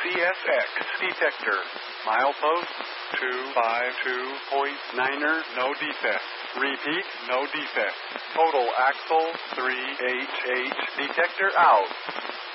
CSX detector. Milepost 252.9er, no defect. Repeat, no defect. Total axle 3HH detector out.